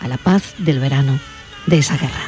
a la paz del verano de esa guerra.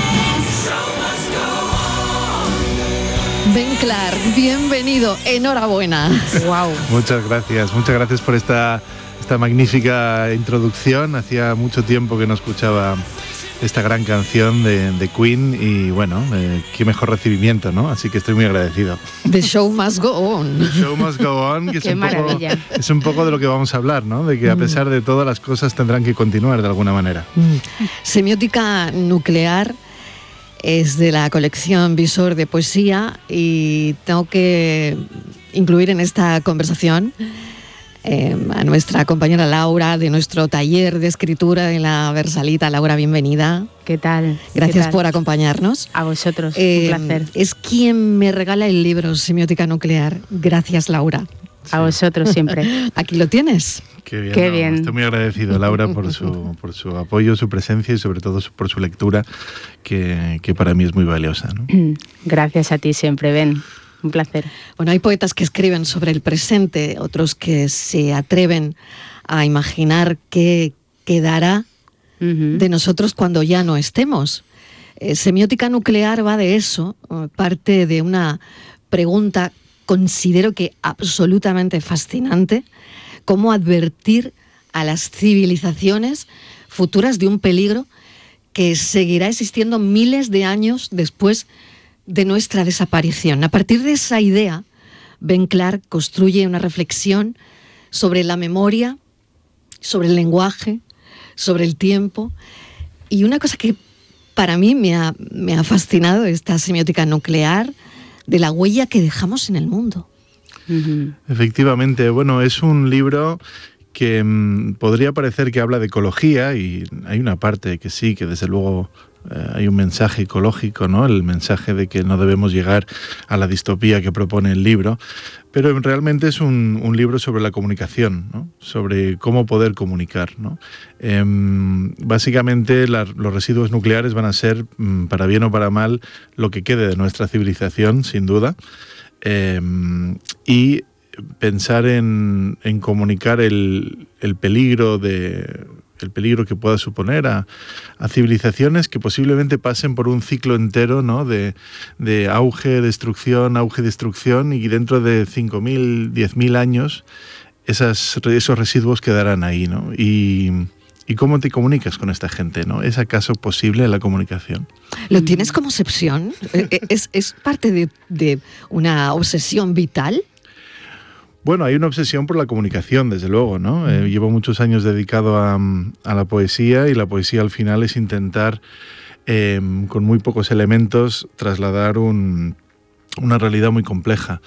Ben Clark, bienvenido, enhorabuena. Wow. Muchas gracias por esta magnífica introducción. Hacía mucho tiempo que no escuchaba esta gran canción de Queen y bueno, qué mejor recibimiento, ¿no? Así que estoy muy agradecido. The show must go on. The show must go on, que qué maravilla. Es un poco de lo que vamos a hablar, ¿no? De que a pesar de todo las cosas tendrán que continuar de alguna manera. Semiótica nuclear es de la colección Visor de poesía y tengo que incluir en esta conversación a nuestra compañera Laura de nuestro taller de escritura de la Versalita. Laura, bienvenida. ¿Qué tal? Gracias por acompañarnos. A vosotros, un placer. Es quien me regala el libro Semiótica nuclear. Gracias, Laura. A vosotros siempre. Aquí lo tienes. Qué bien. Estoy muy agradecido, Laura, por su apoyo, su presencia y sobre todo por su lectura, que para mí es muy valiosa, ¿no? Gracias a ti siempre, Ben. Un placer. Bueno, hay poetas que escriben sobre el presente, otros que se atreven a imaginar qué quedará de nosotros cuando ya no estemos. Semiótica nuclear va de eso, parte de una pregunta, considero que absolutamente fascinante: cómo advertir a las civilizaciones futuras de un peligro que seguirá existiendo miles de años después de nuestra desaparición. A partir de esa idea, Ben Clark construye una reflexión sobre la memoria, sobre el lenguaje, sobre el tiempo. Y una cosa que para mí me ha fascinado, esta semiótica nuclear, de la huella que dejamos en el mundo. Efectivamente, bueno, es un libro que podría parecer que habla de ecología, y hay una parte que sí, que desde luego hay un mensaje ecológico, ¿no? El mensaje de que no debemos llegar a la distopía que propone el libro, pero realmente es un libro sobre la comunicación, ¿no? Sobre cómo poder comunicar, ¿no? Básicamente los residuos nucleares van a ser, para bien o para mal, lo que quede de nuestra civilización, sin duda, y pensar en comunicar el peligro que pueda suponer a civilizaciones que posiblemente pasen por un ciclo entero, ¿no? de auge, destrucción, y dentro de 5.000, 10.000 años esos residuos quedarán ahí, ¿no? Y cómo te comunicas con esta gente, ¿no? ¿Es acaso posible la comunicación? ¿Lo tienes como obsesión? ¿Es parte de una obsesión vital? Bueno, hay una obsesión por la comunicación, desde luego, ¿no? Llevo muchos años dedicado a la poesía, y la poesía al final es intentar, con muy pocos elementos, trasladar una realidad muy compleja.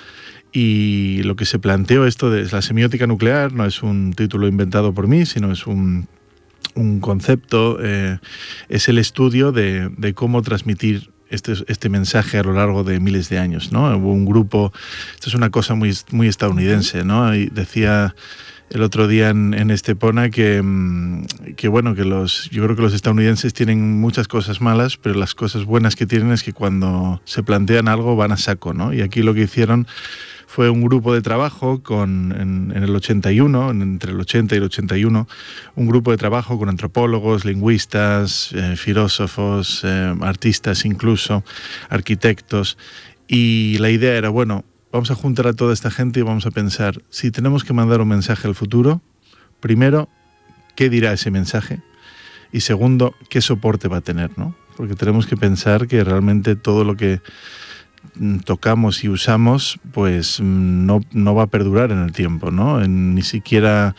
Y lo que se planteó, esto de la semiótica nuclear, no es un título inventado por mí, sino es un concepto, es el estudio de cómo transmitir este mensaje a lo largo de miles de años, ¿no? Hubo un grupo, esto es una cosa muy, muy estadounidense, ¿no? Y decía el otro día en Estepona que bueno, yo creo que los estadounidenses tienen muchas cosas malas, pero las cosas buenas que tienen es que cuando se plantean algo van a saco, ¿no? Y aquí lo que hicieron fue un grupo de trabajo en el 81, entre el 80 y el 81, un grupo de trabajo con antropólogos, lingüistas, filósofos, artistas incluso, arquitectos, y la idea era, bueno, vamos a juntar a toda esta gente y vamos a pensar, si tenemos que mandar un mensaje al futuro, primero, ¿qué dirá ese mensaje? Y segundo, ¿qué soporte va a tener, ¿no? Porque tenemos que pensar que realmente todo lo que tocamos y usamos, pues no va a perdurar en el tiempo, ¿no? Ni siquiera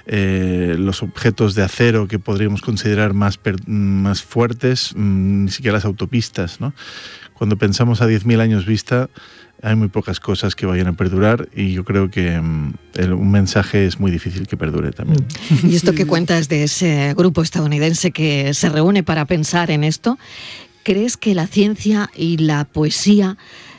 los objetos de acero que podríamos considerar más fuertes, ni siquiera las autopistas, ¿no? Cuando pensamos a 10.000 años vista, hay muy pocas cosas que vayan a perdurar, y yo creo que un mensaje es muy difícil que perdure también. Y esto que cuentas de ese grupo estadounidense que se reúne para pensar en esto, ¿crees que la ciencia y la poesía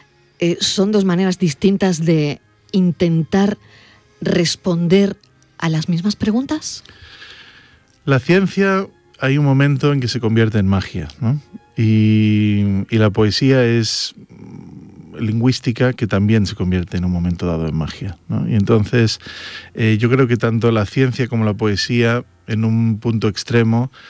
son dos maneras distintas de intentar responder a las mismas preguntas? La ciencia, hay un momento en que se convierte en magia, ¿no? Y la poesía es lingüística, que también se convierte en un momento dado en magia, ¿no? Y entonces yo creo que tanto la ciencia como la poesía, en un punto extremo,